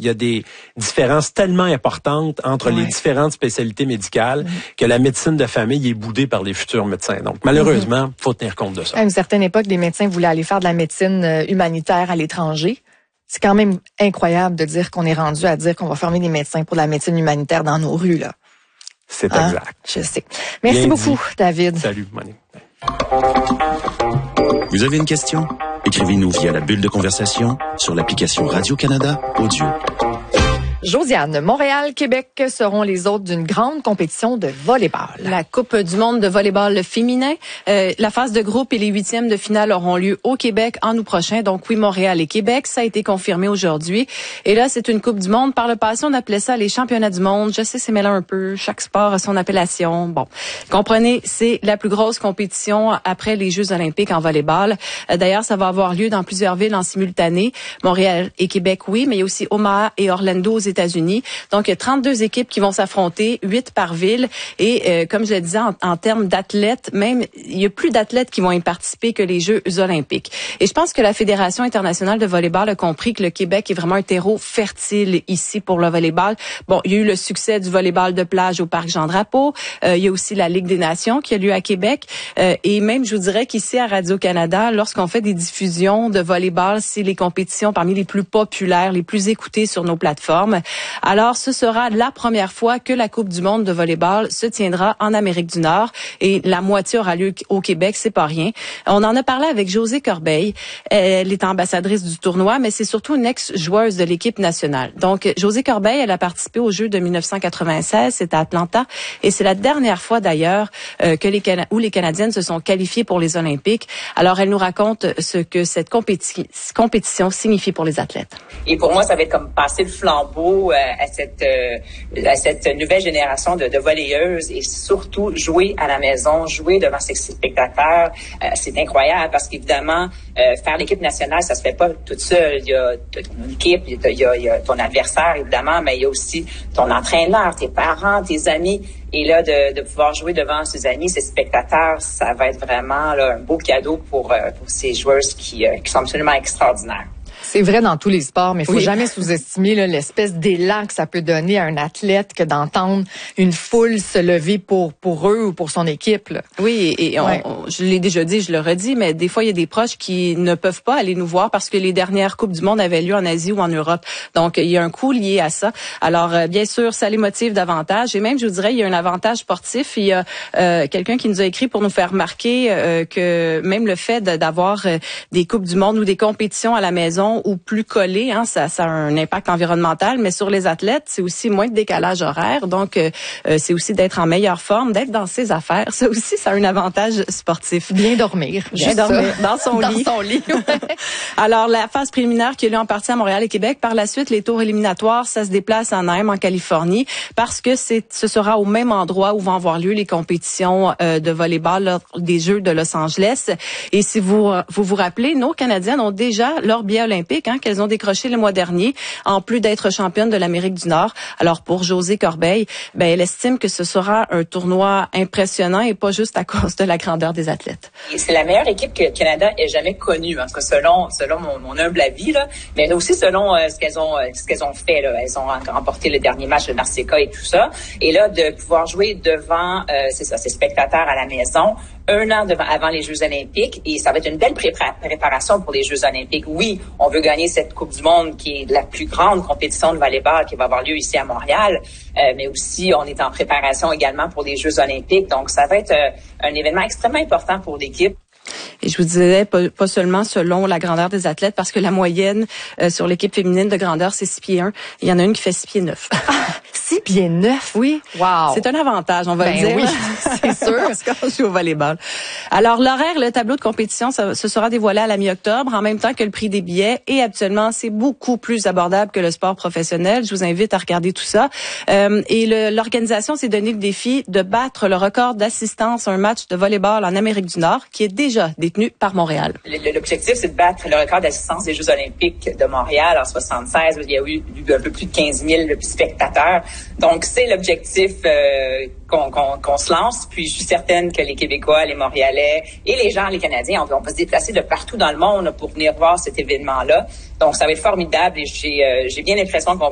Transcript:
y a des différences tellement importantes entre les différentes spécialités médicales que la médecine de famille est boudée par les futurs médecins. Donc, malheureusement, faut tenir compte de ça. À une certaine époque, des médecins voulaient aller faire de la médecine humanitaire à l'étranger. C'est quand même incroyable de dire qu'on est rendu à dire qu'on va former des médecins pour de la médecine humanitaire dans nos rues, là. C'est exact. Je sais. Merci beaucoup, David. Salut, Monique. Vous avez une question? Écrivez-nous via la bulle de conversation sur l'application Radio-Canada Audio. Josiane, Montréal, Québec seront les hôtes d'une grande compétition de volleyball. La Coupe du monde de volleyball féminin. La phase de groupe et les huitièmes de finale auront lieu au Québec en août prochain. Donc oui, Montréal et Québec, ça a été confirmé aujourd'hui. Et là, c'est une Coupe du monde. Par le passé, on appelait ça les championnats du monde. Je sais, c'est mêlant un peu. Chaque sport a son appellation. Bon, comprenez, c'est la plus grosse compétition après les Jeux olympiques en volleyball. D'ailleurs, ça va avoir lieu dans plusieurs villes en simultané. Montréal et Québec, oui, mais il y a aussi Omaha et Orlando aux États-Unis. Donc, il y a 32 équipes qui vont s'affronter, 8 par ville. Et comme je le disais, en termes d'athlètes, même, il y a plus d'athlètes qui vont y participer que les Jeux olympiques. Et je pense que la Fédération internationale de volleyball a compris que le Québec est vraiment un terreau fertile ici pour le volleyball. Bon, il y a eu le succès du volleyball de plage au Parc Jean-Drapeau. Il y a aussi la Ligue des Nations qui a lieu à Québec. Et même, je vous dirais qu'ici à Radio-Canada, lorsqu'on fait des diffusions de volleyball, c'est les compétitions parmi les plus populaires, les plus écoutées sur nos plateformes. Alors, ce sera la première fois que la Coupe du monde de volleyball se tiendra en Amérique du Nord et la moitié aura lieu au Québec, c'est pas rien. On en a parlé avec Josée Corbeil. Elle est ambassadrice du tournoi, mais c'est surtout une ex-joueuse de l'équipe nationale. Donc, Josée Corbeil, elle a participé aux Jeux de 1996, c'était à Atlanta, et c'est la dernière fois d'ailleurs où les Canadiennes se sont qualifiées pour les Olympiques. Alors, elle nous raconte ce que cette compétition signifie pour les athlètes. Et pour moi, ça va être comme passer le flambeau à cette nouvelle génération de volleyeuses et surtout jouer à la maison, jouer devant ses spectateurs. C'est incroyable parce qu'évidemment, faire l'équipe nationale, ça se fait pas toute seule. Il y a ton équipe, il y a ton adversaire, évidemment, mais il y a aussi ton entraîneur, tes parents, tes amis. Et là, de pouvoir jouer devant ses amis, ses spectateurs, ça va être vraiment là, un beau cadeau pour ces joueuses qui sont absolument extraordinaires. C'est vrai dans tous les sports, mais il faut jamais sous-estimer là, l'espèce d'élan que ça peut donner à un athlète que d'entendre une foule se lever pour eux ou pour son équipe. Là. Oui, et je l'ai déjà dit, je le redis, mais des fois, il y a des proches qui ne peuvent pas aller nous voir parce que les dernières Coupes du monde avaient lieu en Asie ou en Europe. Donc, il y a un coût lié à ça. Alors, bien sûr, ça les motive davantage. Et même, je vous dirais, il y a un avantage sportif. Il y a quelqu'un qui nous a écrit pour nous faire remarquer que même le fait d'avoir des Coupes du monde ou des compétitions à la maison ou plus collées, hein, ça a un impact environnemental, mais sur les athlètes, c'est aussi moins de décalage horaire. Donc, c'est aussi d'être en meilleure forme, d'être dans ses affaires. Ça aussi, ça a un avantage sportif. Bien dormir. Bien dormir dans son lit. Dans son lit. Alors, la phase préliminaire qui a lieu en partie à Montréal et Québec. Par la suite, les tours éliminatoires, ça se déplace à Anaheim, en Californie, parce que ce sera au même endroit où vont avoir lieu les compétitions de volleyball lors des Jeux de Los Angeles. Et si vous rappelez, nos Canadiennes ont déjà leur billet olympique qu'elles ont décroché le mois dernier, en plus d'être championnes de l'Amérique du Nord. Alors, pour Josée Corbeil, elle estime que ce sera un tournoi impressionnant et pas juste à cause de la grandeur des athlètes. Et c'est la meilleure équipe que le Canada ait jamais connue, en tout cas selon mon humble avis, là, mais aussi selon ce qu'elles ont fait. Là. Elles ont remporté le dernier match de Narcéca et tout ça. Et là, de pouvoir jouer devant ces spectateurs à la maison, un an avant les Jeux olympiques, et ça va être une belle préparation pour les Jeux olympiques. Oui, on veut gagner cette Coupe du monde qui est la plus grande compétition de volleyball qui va avoir lieu ici à Montréal, mais aussi on est en préparation également pour les Jeux olympiques. Donc, ça va être un événement extrêmement important pour l'équipe. Et je vous disais, pas seulement selon la grandeur des athlètes, parce que la moyenne sur l'équipe féminine de grandeur, c'est 6 pieds 1. Il y en a une qui fait 6 pieds 9. 6 pieds 9? Oui. Wow. C'est un avantage, on va le dire. Oui, c'est sûr. Parce qu'on joue au volleyball. Alors, l'horaire, le tableau de compétition, ce sera dévoilé à la mi-octobre, en même temps que le prix des billets. Et actuellement, c'est beaucoup plus abordable que le sport professionnel. Je vous invite à regarder tout ça. Et l'organisation s'est donné le défi de battre le record d'assistance à un match de volleyball en Amérique du Nord, qui est déjà détenu par Montréal. L'objectif, c'est de battre le record d'assistance des Jeux olympiques de Montréal en 76. Il y a eu un peu plus de 15 000 spectateurs. Donc, c'est l'objectif qu'on se lance. Puis, je suis certaine que les Québécois, les Montréalais et les gens, les Canadiens, on va se déplacer de partout dans le monde pour venir voir cet événement-là. Donc, ça va être formidable et j'ai bien l'impression qu'on